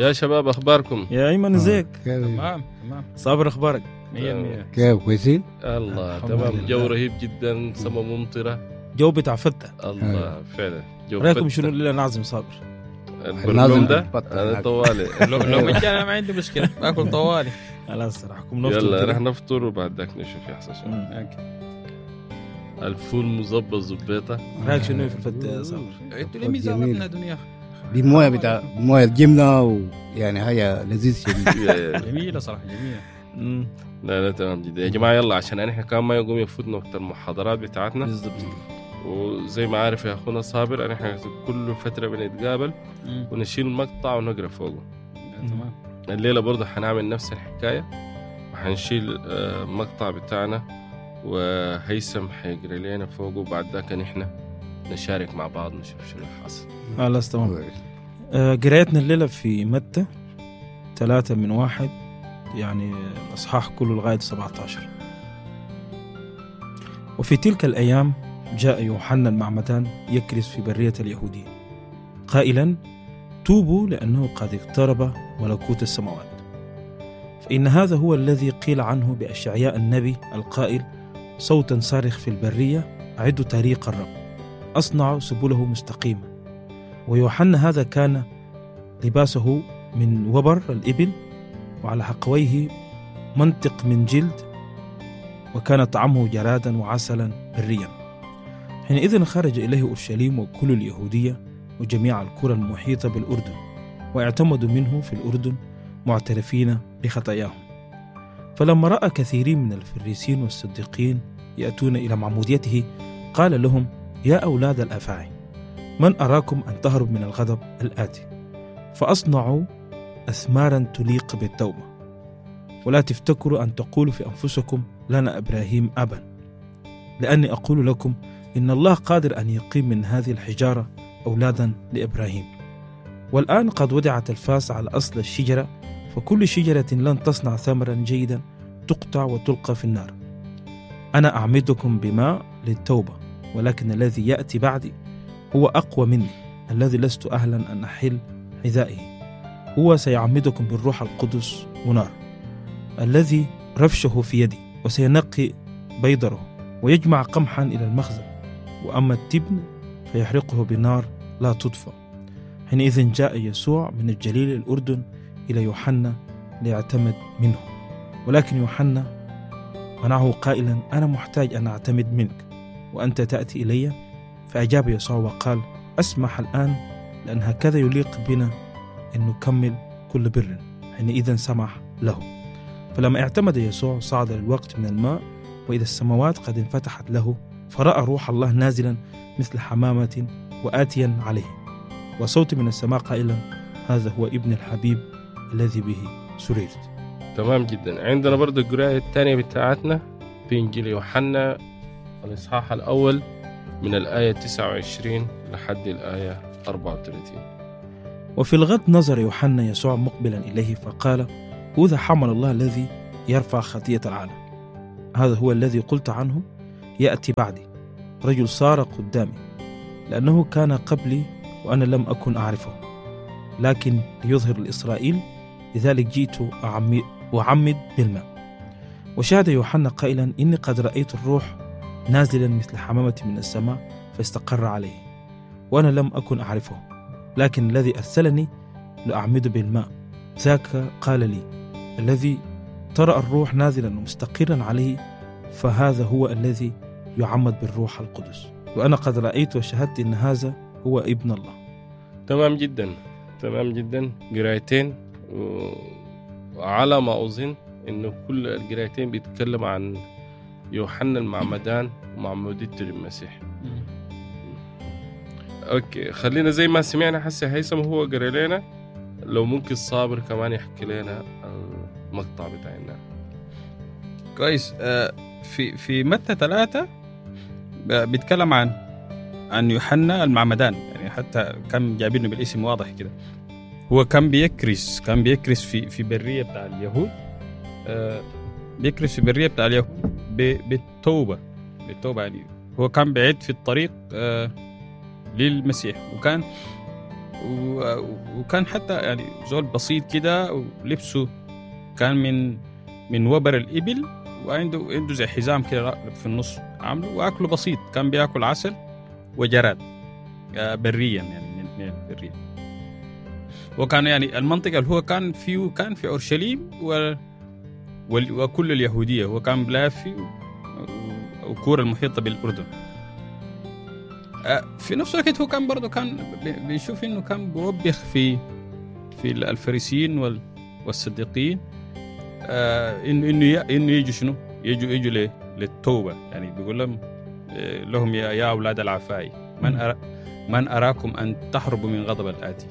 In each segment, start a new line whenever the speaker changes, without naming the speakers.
يا شباب أخباركم؟
يا أيمن ازيك؟
تمام.
صابر أخبارك؟
100%.
كيف كويسين؟
الله
الحمد
تمام.
لله.
جو رهيب جدا، سما ممطرة.
جو بتاع فتة.
الله فعلا جو
رأيكم
فتة.
شنو اللي نعزم صابر؟
البرنامج ده
بطل
أنا
هناك.
طوالي.
لو مجانا أنا ما عندي مشكلة باكل طوالي.
خلاص راحكم نفطر
يلا
كده.
رح نفطر وبعد ذاك نشوف يحصل شيء.
أوكي.
الفول مظبط زبيطة.
رأيك شنو في الفتة يا صابر؟
انتوا ليه ميزان
جميل.
لنا دنيا؟
دي مويه بتاع مويه الجبنه ويعني حاجه لذيذ شديد.
جميلة صراحة جميلة.
مم،
لا لا تمام جدا يا جماعة. يلا عشان احنا كمان ما يقوم يفوتنا وقت المحاضرات بتاعتنا.
بالضبط.
وزي ما عارف يا أخونا صابر احنا كل فترة بنتقابل ونشيل مقطع ونقرأ فوقه.
تمام.
الليلة برضه حنعمل نفس الحكاية وحنشيل مقطع بتاعنا وهيثم حيقرأ لنا فوقه وبعد ذاك نحن نشارك مع بعض نشوف شنو حاصل.
خلاص تمام. قرايتنا الليلة في متى 3:1 يعني الأصحاح كله لغاية 17. وفي تلك الأيام جاء يوحنا المعمدان يكرز في برية اليهودية قائلا توبوا لأنه قد اقترب ملكوت السماوات. فإن هذا هو الذي قيل عنه بأشعياء النبي القائل صوتا صارخ في البرية أعدوا طريق الرب أصنعوا سبله مستقيمة. ويوحنا هذا كان لباسه من وبر الإبل وعلى حقويه منطق من جلد وكان طعمه جرادا وعسلا بريا. حينئذ خرج إليه أورشليم وكل اليهودية وجميع القرى المحيطة بالأردن واعتمدوا منه في الأردن معترفين بخطاياهم. فلما رأى كثيرين من الفريسين والصديقين يأتون إلى معموديته قال لهم يا أولاد الأفاعي من أراكم أن تهرب من الغضب الآتي فأصنعوا أثمارا تليق بالتوبة ولا تفتكروا أن تقولوا في أنفسكم لنا إبراهيم أبا لأني أقول لكم إن الله قادر أن يقيم من هذه الحجارة أولادا لإبراهيم. والآن قد وضعت الفاس على أصل الشجرة فكل شجرة لن تصنع ثمرا جيدا تقطع وتلقى في النار. أنا أعمدكم بماء للتوبة ولكن الذي يأتي بعدي هو أقوى مني الذي لست أهلا أن أحل حذائه هو سيعمدكم بالروح القدس ونار الذي رفشه في يدي وسينقي بيضره ويجمع قمحا إلى المخزن وأما التبن فيحرقه بنار لا تطفأ. حينئذ جاء يسوع من الجليل الأردن إلى يوحنا ليعتمد منه ولكن يوحنا منعه قائلا أنا محتاج أن أعتمد منك وأنت تأتي إلي. فأجاب يسوع وقال أسمح الآن لأن هكذا يليق بنا أن نكمل كل بر. حينئذ سمح له. فلما اعتمد يسوع صعد للوقت من الماء وإذا السماوات قد انفتحت له فرأى روح الله نازلا مثل حمامة وآتيا عليه وصوت من السماء قائلا هذا هو ابن الحبيب الذي به سررت.
تمام جدا. عندنا برضه القراءة الثانية بتاعتنا في إنجيل يوحنا الإصحاح الأول من الآية 29 لحد الآية 34.
وفي الغد نظر يوحنا يسوع مقبلا إليه فقال هذا حمل الله الذي يرفع خطية العالم. هذا هو الذي قلت عنه يأتي بعدي رجل صار قدامي لأنه كان قبلي وأنا لم أكن أعرفه لكن ليظهر لإسرائيل لذلك جئت أعمد بالماء. وشهد يوحنا قائلا إني قد رأيت الروح نازلا مثل حمامة من السماء فاستقر عليه وأنا لم أكن أعرفه لكن الذي أرسلني لأعمد بالماء ذاك قال لي الذي ترى الروح نازلا ومستقرا عليه فهذا هو الذي يعمد بالروح القدس وأنا قد رأيت وشهدت إن هذا هو ابن الله.
تمام جدا تمام جدا. قرايتين وعلى ما أظن إنه كل القرايتين بيتكلم عن يوحنا المعمدان ومعموديته للمسيح. أوكي خلينا زي ما سمعنا حسي هيثم هو قرأ لنا لو ممكن صابر كمان يحكي لنا المقطع بتاعنا.
كويس. في متى 3 بيتكلم عن يوحنا المعمدان يعني حتى كان جايبينه بالاسم واضح كده. هو كان بيكرس في برية بتاع اليهود. بيكرس في برية بتاع اليهود بالتوبة يعني هو كان بعيد في الطريق للمسيح وكان حتى يعني زول بسيط كده، ولبسه كان من وبر الإبل، وعنده زي حزام كده في النص عامله، وأكله بسيط، كان بيأكل عسل وجراد بريا يعني من البرية. وكان يعني المنطقة اللي هو كان في أورشليم وكل اليهودية، هو كان بلافي وكورة المحيطة بالأردن. في نفس الوقت هو كان برضه كان بيشوف إنه كان بيوبخ في الفريسيين والصديقين، إنه يجوا شنو، يجوا للتوبة. يعني بيقول لهم يا أولاد العفاي، من أراكم أن تحربوا من غضب الآتي.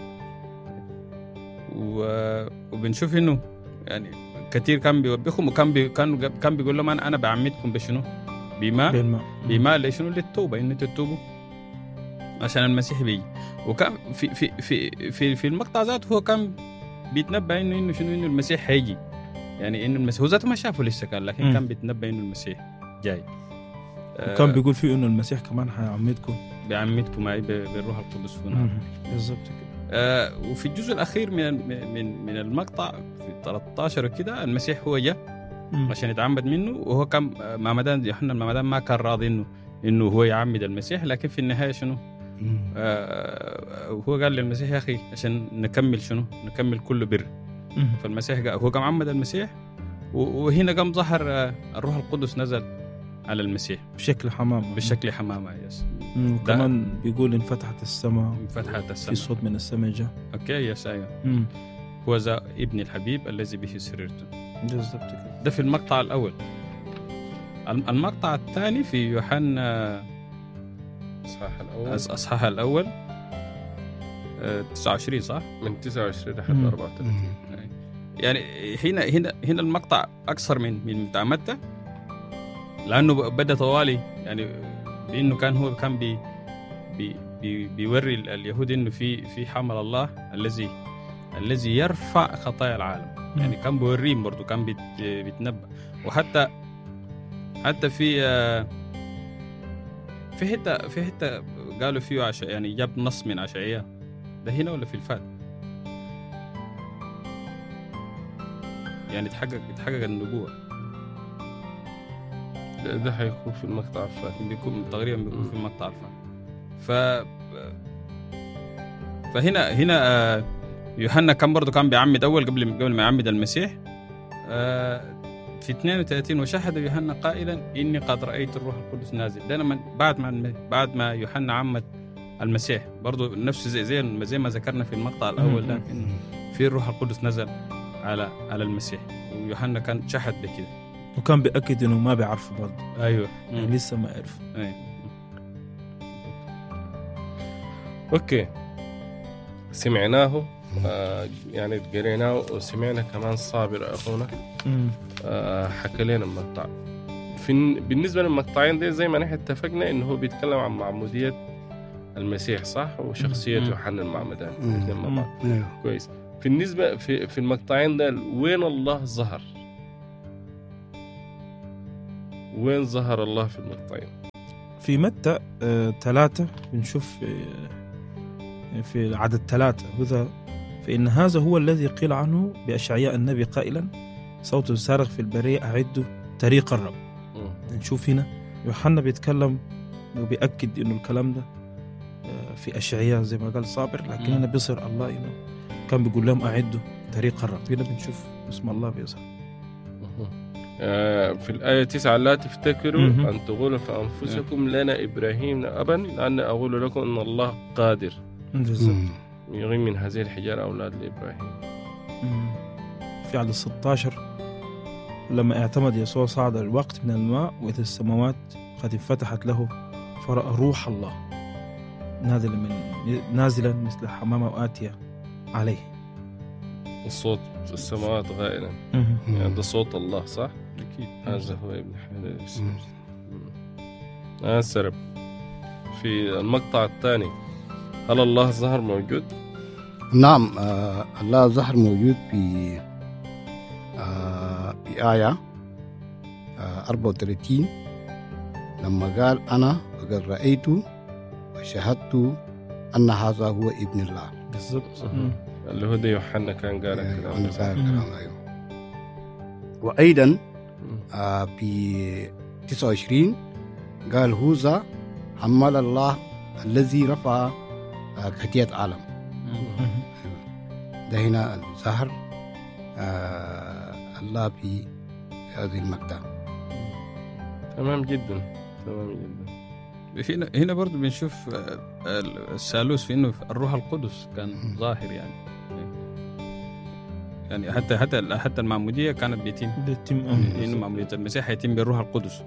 وبنشوف إنه يعني كثير كان بيوبخهم، وكان بيقول لهم أنا بعمدكم بشنو، بماء لشنو، للتوبة، إنه تتوبوا عشان المسيح بيجي. وكان في المقطع ذاته هو كان بيتنبأ إنه شنو، إنه المسيح هيجي، يعني إنه المسيح هو ذاته ما شافه لسه كان، لكن كان بيتنبأ إنه المسيح جاي.
وكان بيقول فيه إنه المسيح كمان
بيعمدكم معي بالروح القدس هنا.
بالضبط كده.
وفي الجزء الأخير من المقطع في 13 كده، المسيح هو جاء عشان يتعمد منه، وهو كان معمدان يوحنا المعمدان ما كان راضي إنه هو يعمد المسيح، لكن في النهاية شنو، وهو قال للمسيح يا أخي عشان نكمل كل بر. فالمسيح هو قام عمد المسيح، وهنا قام ظهر الروح القدس نزل على المسيح
بشكل حمامة.
يس.
وكمان بيقول انفتحت السماء في صوت من السماء جاء.
اوكي يس ايوه. هو ذا ابن الحبيب الذي به سررت.
بالضبط كده.
ده في المقطع الأول. المقطع الثاني في يوحنا أصحاح الأول 29 صح؟
من 29 لحد 34.
يعني هنا المقطع أكثر من بتاع متى، لأنه بدأ طوالي يعني بأنه هو كان بيوري اليهود إنه في حمل الله الذي يرفع خطايا العالم. يعني كان بيوريهم برضو، كان بيتنبأ. وحتى في حتة قالوا فيه يعني جاب نص من عشعية، ده هنا ولا في الفات؟ يعني تحقق النبوة.
ده هيكون في المقطع الفات،
بيكون في المقطع الفات. فهنا يوحنا كان برضو كان بيعمد أول قبل ما يعمد المسيح. في 32 وشهد يوحنا قائلا إني قد رأيت الروح القدس نازل. ده بعد ما يوحنا عمد المسيح، برضو نفس زي ما ذكرنا في المقطع الأول، لكن في الروح القدس نزل على المسيح، ويوحنا كان شهد بكده،
وكان بيأكد إنه ما بيعرفه برضو.
أيوة.
يعني لسه ما عرف.
أيوة.
أوكي، سمعناه يعني قريناه، وسمعنا كمان صابر أخونا حكى لنا المقطع. بالنسبة للمقطعين دي زي ما نحن اتفقنا إنه هو بيتكلم عن معمودية المسيح صح، وشخصية يوحنا المعمدان الاثنين مع بعض. كويس. بالنسبة في المقطعين ده وين الله ظهر؟ وين ظهر الله في المقطعين؟
في متى 3 بنشوف في عدد 3 هذا، فإن هذا هو الذي قيل عنه بأشعياء النبي قائلا صوت صارخ في البرية أعدوا طريق الرب. نشوف هنا يوحنا بيتكلم وبيأكد إنه الكلام ده في أشعياء زي ما قال صابر، لكن هنا بيصير الله إنه كان بيقول لهم أعدوا طريق الرب. هنا بنشوف اسم الله بيظهر.
في الآية 9 لا تفتكروا أن تقولوا في أنفسكم لنا إبراهيم أبا لأن أقول لكم أن الله قادر يغيم من هذه الحجارة أولاد لإبراهيم.
في عدد 16 لما اعتمد يسوع صعد الوقت من الماء وإذا السماوات قد انفتحت له فرأى روح الله نازلا مثل حمامة وآتية عليه.
الصوت في السماوات غائلا، يعني ده صوت الله صح؟
أكيد.
هذا هو ابن حميد الاسم. سرب في المقطع الثاني، هل الله ظهر موجود؟
نعم، الله ظهر موجود في آية 34 لما قال أنا وقد رأيت وشهدت أن هذا هو ابن الله.
بالضبط.
اللي هو ده يوحنا كان قال كده.
وأيضا في 29 قال هوذا حمل الله الذي رفع خطيئة العالم. ده هنا ظهر الله في هذه المقطع.
تمام جدا.
هنا برضو بنشوف الثالوث في انه الروح القدس كان ظاهر يعني حتى المعمودية كانت بيتم انه معمودية المسيح يتم بالروح القدس.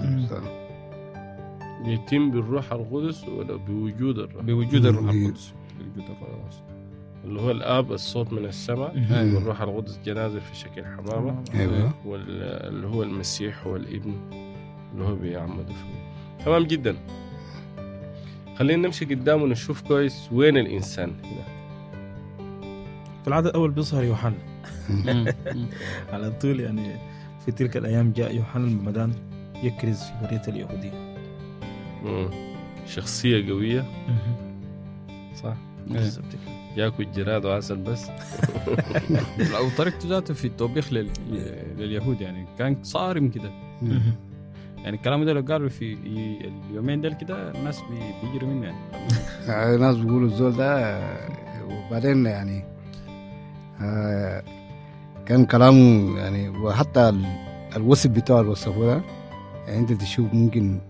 يتم بالروح القدس ولا بوجود الروح؟
بوجود الروح القدس.
اللي هو الآب الصوت من السماء، والروح القدس جنازة في شكل حمامة، واللي هو المسيح هو الابن اللي هو بيعمد فيه. تمام جدا. خلينا نمشي قدام ونشوف كويس وين الإنسان هنا.
في العدد الأول بيظهر يوحنا على طول. يعني في تلك الأيام جاء يوحنا المعمدان يكرز في برية اليهودية.
شخصية قوية. صح. ياكل جراد وعسل بس.
أو طريقته ذاته في التوبيخ لليهود يعني كان صارم كده. يعني الكلام ده لو قالوا في اليومين دول كده الناس بيجروا منه
يعني الناس بيقولوا الزول ده. وبعدين يعني كان كلامه يعني، وحتى الوصف بتاعه الوصفه ده يعني انت تشوف ممكن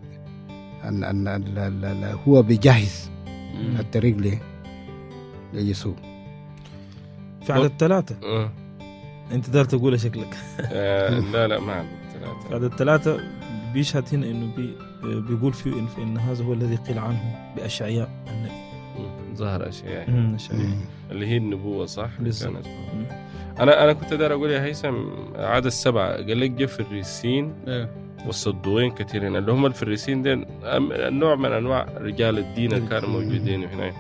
أن هو بيجهز الطريق ليسوع.
في عدد 3 انت دار تقول شكلك.
لا ما عدد 3.
عدد 3 بيشهد هنا انه بيقول فيه إن هذا هو الذي قيل عنه بأشعياء النبي.
ظهر أشعياء اللي هي النبوة. صح.
كانت.
أنا كنت دار أقول يا هيثم عدد 7 قال لك جاء فريسين والصدوقين كثيرين، اللي هم الفريسين دين النوع من أنواع رجال الدين كانوا موجودين هنا.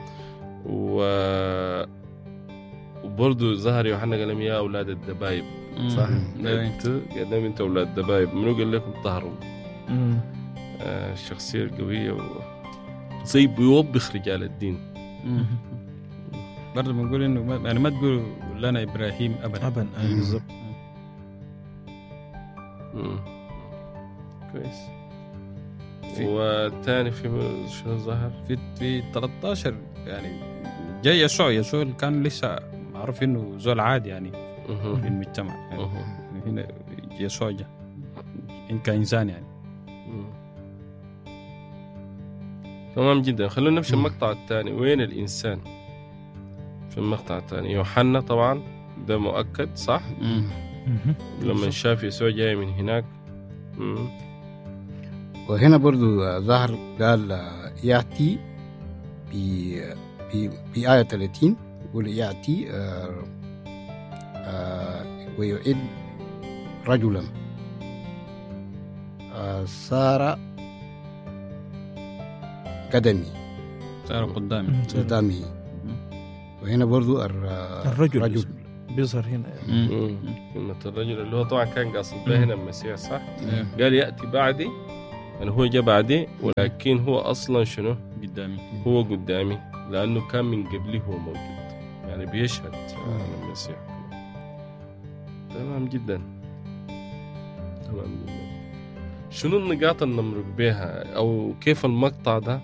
وبرضو ظهر يوحنا قال لهم يا أولاد الدبايب. صح. قال لهم أنت أولاد الدبايب، منو قال لكم طهروا؟ الشخصية القوية زي بيوبخ رجال الدين.
برضو بنقول إنه يعني ما تقولوا لنا إبراهيم أبا.
بالضبط.
كويس. والثاني في شنو ظهر
في 13 يعني جاي يسوع كان لسه معروف انه زول عادي يعني في المجتمع يعني هنا يسوع جاء إن كإنسان يعني.
تمام جدا. خلونا نمشي المقطع الثاني. وين الإنسان في المقطع الثاني؟ يوحنا طبعا ده مؤكد. صح. لما شاف يسوع جاي من هناك.
وهنا برضو ظهر قال يأتي في آية 30 يقول يأتي ويعد رجلا صار قدامي. وهنا برضو
الرجل بيظهر هنا.
كلمة الرجل اللي هو طبعا كان قاصد به هنا المسيح. صح. قال يأتي بعدي، يعني هو جاء بعدي، ولكن هو أصلا شنو هو قدامي لأنه كان من قبله هو موجود، يعني بيشهد عن المسيح. تمام جدا. شنو النقاط اللي نمرق بها أو كيف المقطع ده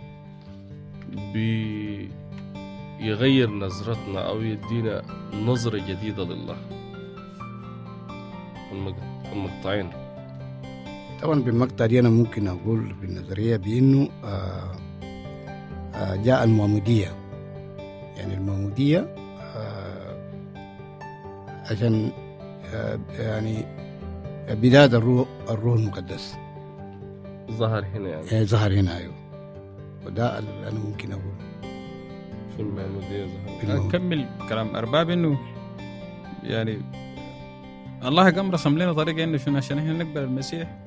بيغير نظرتنا أو يدينا نظرة جديدة لله؟ المقطعين.
طبعا بالمقطع دي أنا ممكن أقول بالنظرية بأنه جاء المعمودية. يعني المعمودية عشان يعني بداية الروح المقدس
ظهر هنا يعني.
ظهر هنا. أيوه. وده اللي أنا ممكن أقول
في المعمودية ظهر.
أكمل كلام أرباب إنه يعني الله قام رسم لنا طريقة إنه شنو عشان إحنا نقبل المسيح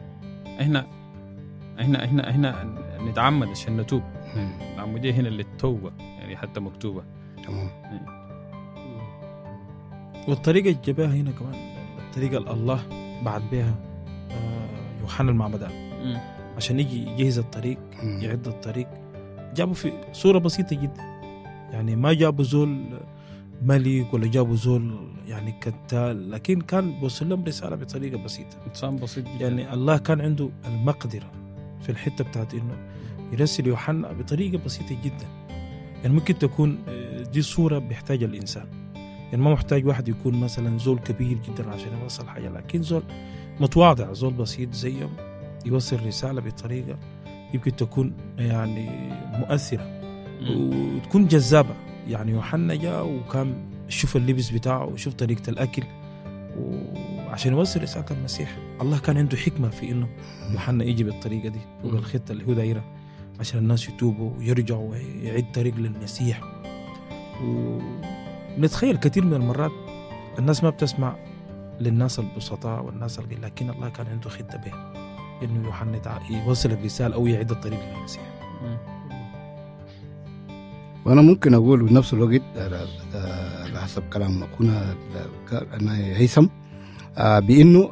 إحنا نتعمد عشان نتوب. العمودية هنا للتوبة يعني حتى مكتوبة.
تمام.
والطريقة الجباها هنا كمان الطريقة الله بعد بها يوحنا المعمدان عشان يجي يجهز الطريق يعد الطريق. جابوا في صورة بسيطة جدا يعني ما جابوا زول ملك ولا جابوا زول يعني كتال، لكن كان بيوصل لهم رسالة بطريقة بسيطة.
إنسان بسيط جدا.
يعني الله كان عنده المقدرة في الحتة بتاعت إنه يرسل يوحنا بطريقة بسيطة جدا. يعني ممكن تكون دي صورة بيحتاج الإنسان، يعني ما محتاج واحد يكون مثلا زول كبير جدا عشان يوصل حاجة، لكن زول متواضع، زول بسيط زيهم يوصل رسالة بطريقة يمكن تكون يعني مؤثرة وتكون جذابة. يعني يوحنا جاء وكان شوف اللبس بتاعه وشوف طريقة الأكل وعشان يوصل رسالة المسيح. الله كان عنده حكمة في إنه يوحنا يجي بالطريقة دي وبالخطة اللي هو دايرة عشان الناس يتوبوا ويرجعوا ويعيد طريق للمسيح. ونتخيل كثير من المرات الناس ما بتسمع للناس البسطاء والناس القليل، لكن الله كان عنده خطة به إنه يوحنا يوصل الرسالة أو يعيد الطريق للمسيح.
وأنا ممكن أقول بنفس الوقت على حسب كلام أخونا هيثم بأنه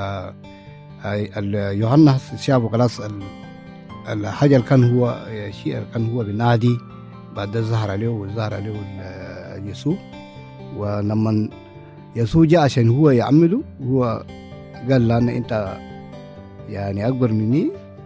يوحنا شافوا خلاص الحاجة اللي كان هو شيء كان هو بنادي بعد ظهر عليه يسوع. ولما يسوع جاء عشان هو يعمله هو قال لأن أنت يعني أكبر مني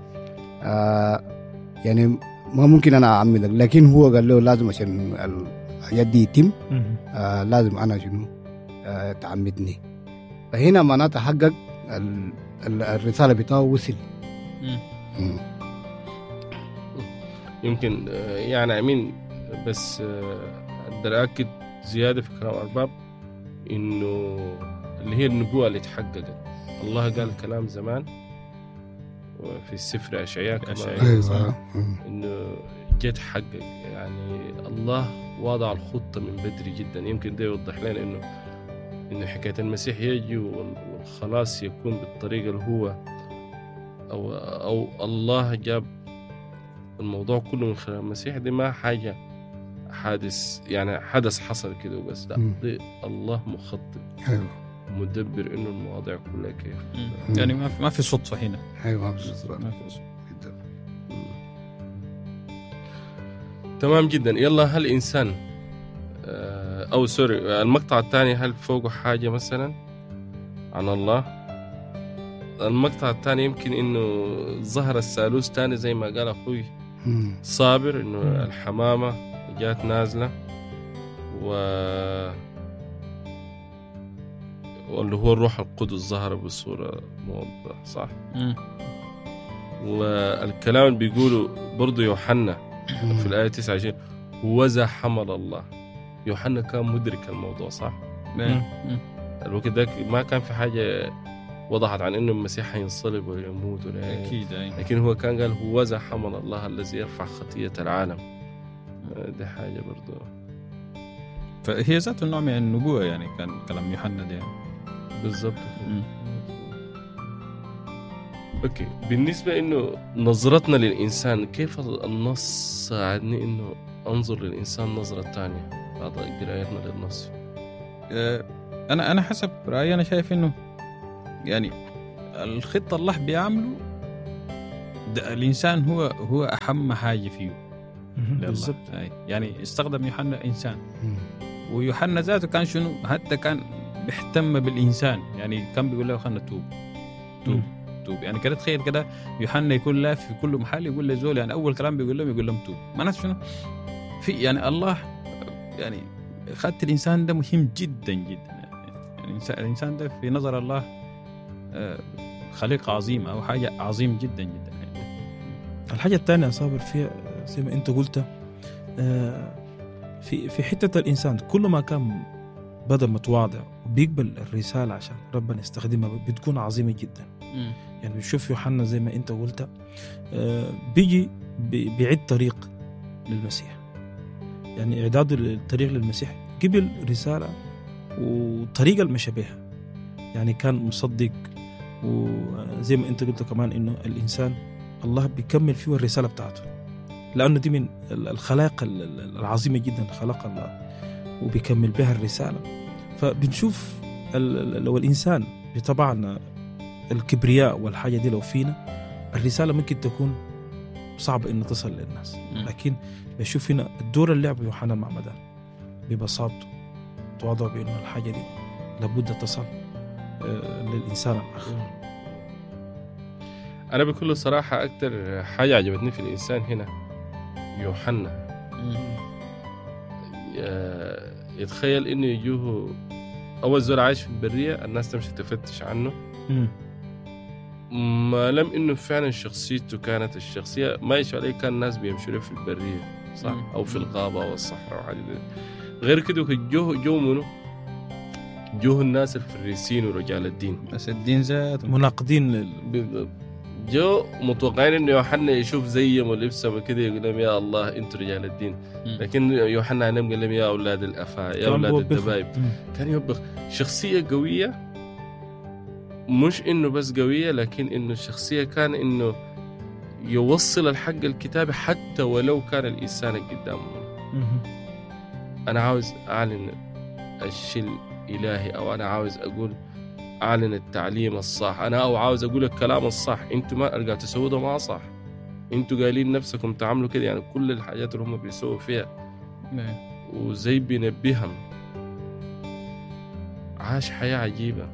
يعني ما ممكن أنا أعملك، لكن هو قال له لازم عشان الحاجات دي يتم لازم أنا شنو تعمدني. فهنا معناتها حقق الرسالة بتاعه وصل.
يمكن يعني أمين بس أقدر أكد زيادة في كلام أرباب إنه اللي هي النبوة اللي تحققت. الله قال كلام زمان في السفر أشعياء إنه جت حقق. يعني الله وضع الخطة من بدري جدا. يمكن ده يوضح لنا إنه حكاية المسيح يجي والخلاص يكون بالطريقة اللي هو أو الله جاب الموضوع كله من خلال المسيح. دي ما حاجة حدث حصل كده وبس، لا دي الله مخطط مدبر إنه المواضيع كلها كيف.
يعني ما في صدفة هنا.
أيوة ما في صدفة.
تمام جدا. يلا هل إنسان أو سوري المقطع الثاني هل فوقه حاجة مثلا عن الله؟ المقطع الثاني يمكن إنه ظهر الثالوث تاني زي ما قال أخوي صابر، إنه الحمامة جات نازلة واللي هو الروح القدس ظهر بصورة موضحة، صح؟ والكلام اللي بيقوله برضو يوحنا في الآية 29 وذا حمل الله. يوحنا كان مدرك الموضوع، صح؟ الوقت ده ما كان في حاجة وضحت عن إنه المسيح هينصلب ويموت ولا
أكيد.
لكن هو كان قال هو ذا حمل الله الذي يرفع خطية العالم. دي حاجة برضو
فهي ذات النوع من النبوة. يعني كان كلام يوحنا ده
بالضبط. أوكي، بالنسبة إنه نظرتنا للإنسان كيف النص ساعدني إنه أنظر للإنسان نظرة تانية بعد قراءتنا للنص؟
أنا حسب رأيي أنا شايف إنه يعني الخطة الله بيعمله الإنسان هو أهم حاجة فيه بالضبط. يعني استخدم يوحنا إنسان، ويوحنا ذاته كان شنو حتى كان بيهتم بالإنسان. يعني كان بيقول له خلنا توب. يعني كده تخيل كده يوحنا يكون لا في كل محل يقول لزول، يعني أول كلام بيقول لهم توب. معناته شنو في يعني الله يعني خدت الإنسان ده مهم جدا جدا. يعني الإنسان ده في نظر الله خليقة عظيمة أو حاجة عظيم جدا جدا.
الحاجة الثانية أصابر فيها زي ما أنت قلت في حتة الإنسان كل ما كان بدأ متواضع وبيقبل الرسالة عشان ربنا يستخدمها بتكون عظيمة جدا. يعني بنشوف يوحنا زي ما أنت قلت بيجي بيعد طريق للمسيح. يعني إعداد الطريق للمسيح قبل رسالة وطريقة المشابهة. يعني كان مصدق، وزي ما أنت قلت كمان إنه الإنسان الله بيكمل فيه الرسالة بتاعته، لأنه دي من الخلاق العظيمة جدا خلق الله وبيكمل بها الرسالة. فبنشوف لو الإنسان بطبعنا الكبرياء والحاجة دي لو فينا، الرسالة ممكن تكون صعب إنه تصل للناس. لكن بشوف هنا الدور اللي لعبه يوحنا المعمدان ببساطته تواضع بأنه الحاجة دي لابد تصل للإنسان الآخر.
أنا بكل صراحة أكتر حاجة عجبتني في الإنسان هنا يوحنا. يتخيل إنه يجوه أول زول عايش في البرية، الناس تمشي تفتش عنه. ما لم إنه فعلا شخصيته كانت الشخصية ما يشوف عليه، كان الناس بيمشوا له في البرية صح أو في الغابة أو الصحراء وحاجة غير كده. جو منه جوه الناس الفريسين ورجال الدين،
بس الدين ذات
مناقضين
جو متوقعين انه يوحنا يشوف زيهم ولبسهم وكده يقول لهم يا الله انتوا رجال الدين. لكن يوحنا نم قال لهم يا اولاد الافاعي يا اولاد الدبايب. كان يوبخ. شخصيه قويه، مش انه بس قويه لكن انه الشخصيه كان انه يوصل الحق الكتابي حتى ولو كان الانسان قدامه. انا عاوز اعلن الشيء الالهي، او انا عاوز اقول أعلن التعليم الصح، أنا أو عاوز أقول الكلام الصح. أنتوا ما أرجع تسووا ده ما صح، أنتوا قايلين نفسكم تعملوا كده. يعني كل الحاجات اللي هم بيسووا فيها وزي بينبههم. عاش حياة عجيبة،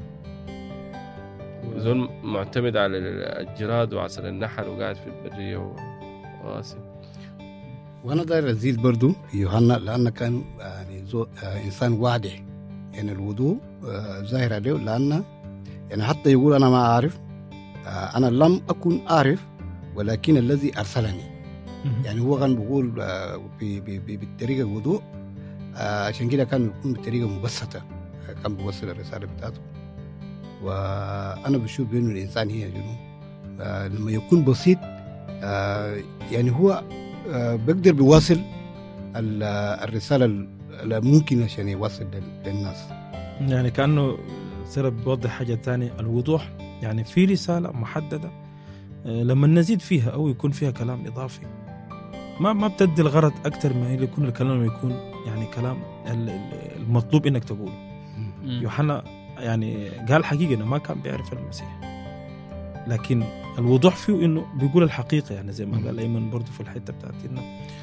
زول معتمد على الجراد وعسل النحل وقاعد في البرية وواسم.
وأنا داير أزيد برضو يوحنا لأنه كان يعني إنسان واضح، يعني الوضوء ظاهر عليه، لأنه يعني حتى يقول أنا ما أعرف، أنا لم أكن أعرف ولكن الذي أرسلني. يعني هو كان بيقول بالطريقة الوضوء، عشان كده كان يكون بطريقة مبسطة، كان بيوصل الرسالة بتاعته. وأنا بشوف بأنه الإنسان هي لما يكون بسيط يعني هو بيقدر بيواصل الرسالة ممكن عشان يوصل للناس.
يعني كأنه سيرة بيوضح حاجة تانية، الوضوح يعني في رسالة محددة لما نزيد فيها أو يكون فيها كلام إضافي ما بتدي الغرض أكتر ما يكون الكلام يكون يعني كلام المطلوب إنك تقوله. يوحنا يعني قال حقيقة إنه ما كان بيعرف المسيح، لكن الوضوح فيه إنه بيقول الحقيقة. يعني زي ما قال أيمن برضو في الحتة بتاعتنا،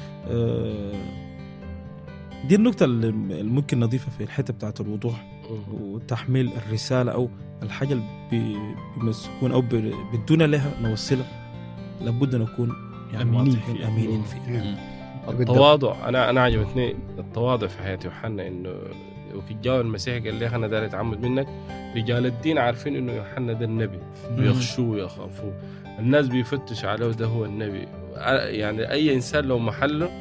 دي النقطة اللي ممكن نضيفها في الحتة بتاعت الوضوح وتحميل الرسالة أو الحاجة اللي بيمسكون أو بدون لها نوصلها، لابد نكون يعني واضحين أمينين فيه.
التواضع، أنا عجبتني التواضع في حياة يوحنا. إنه وفي الجو المسيح قال لي أنا داري أتعمد منك. رجال الدين عارفين إنه يوحنا ده النبي ويخشوه ويخافوه. الناس بيفتش عليه ده هو النبي. يعني أي إنسان لو محله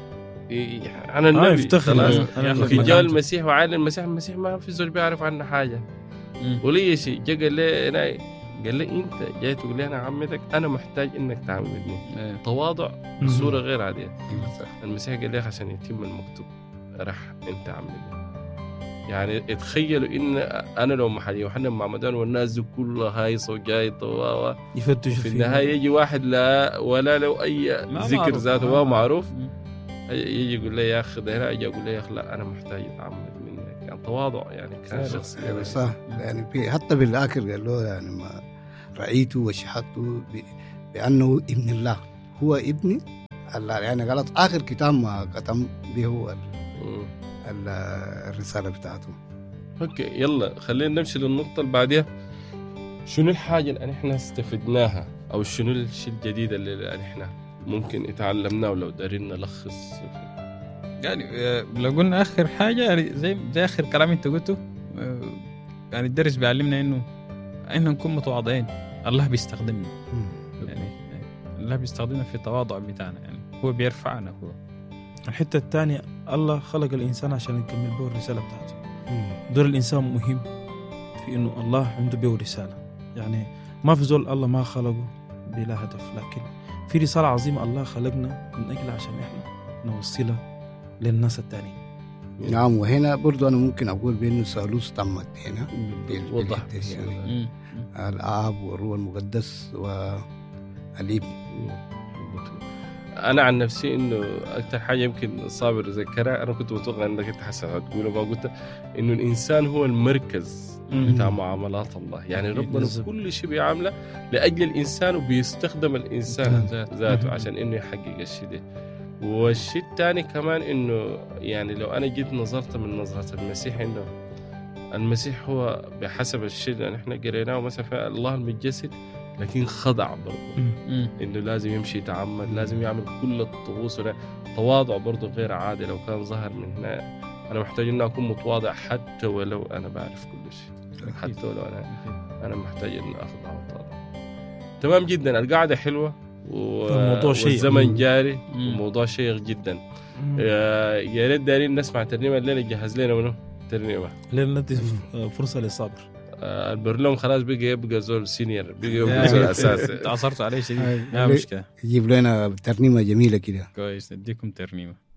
أنا النبي
يفتخر.
في جاء المسيح وعالم المسيح ما في زول بيعرف عنه حاجة ولي شيء. جاء قال لي أنت جاي تقول لي أنا عمتك، أنا محتاج إنك تعمدني. تواضع بصورة غير عادية. المسيح قال لي عشان يتم المكتوب راح أنت عمدني. يعني اتخيلوا إن أنا لو محل يوحنا المعمدان والناس دي كلها هايصة وجاية
يفتشوا
في النهاية يجي واحد لا ولا له أي ذكر ذاته ما معروف، يجي يقول لي يا أخي ده هنا، يجي يقول لي يا أخي لا أنا محتاج أتعمد منك. يعني تواضع يعني كان شخصية
صح. يعني في حتى بالآخر قال له يعني ما رأيته وشهدته بأنه ابن الله، هو ابن الله. يعني غلط آخر كتاب ما ختم به هو الرسالة بتاعته.
اوكي يلا خلينا نمشي للنقطة اللي بعدها. شنو الحاجة اللي احنا استفدناها او شنو الشيء الجديد اللي احنا ممكن اتعلمناه ولو دارين نلخص؟
يعني لو قلنا اخر حاجة يعني زي اخر كلام انت قلته، يعني الدرس بيعلمنا انه نكون متواضعين. الله بيستخدمنا، يعني الله بيستخدمنا في التواضع بتاعنا، يعني هو بيرفعنا. هو
الحتة الثانية الله خلق الإنسان عشان يكمل به الرسالة بتاعته. دور الإنسان مهم في إنه الله عنده به رسالة. يعني ما في زول الله ما خلقه بلا هدف، لكن في رسالة عظيمة الله خلقنا من أجلها عشان إحنا نوصلها للناس التانيين.
نعم. وهنا برضو أنا ممكن أقول بأنه الثالوث تمت هنا
وضح
يعني الآب والروح المقدس والابن.
انا عن نفسي انه اكثر حاجه يمكن صابر ذكرها، انا كنت متوقع انك انت حسن هتقول ما قلت، انه الانسان هو المركز بتاع معاملات الله. يعني ربنا كل شيء بيعمله لاجل الانسان، وبيستخدم الانسان ذاته عشان انه يحقق الشيء ده. والشيء الثاني كمان انه يعني لو انا جيت نظرت من نظره المسيح، انه المسيح هو بحسب الشيء اللي احنا قريناه مثلا في الله المتجسد، لكن خضع برضه، انه لازم يمشي يتعمد، لازم يعمل كل الطقوس، تواضع برضه غير عادي. لو كان ظهر من هنا انا محتاج ان اكون متواضع حتى ولو انا بعرف كل شيء، حتى ولو انا محتاج ان اخضع واتواضع. تمام جدا، القعده حلوه والزمن جاري وموضوع شيق جدا. يا ريت دارين نسمع ترنيمه الليله، جهز لنا منه ترنيمه
لين ندي فرصه للصابر.
البرلوم خلاص يبقى زول سينيور، يبقى زول اساسي.
تعصرت عليه شديد، لا مشكله.
يجيب لنا ترنيمه جميله كده.
كويس، نديكم ترنيمه.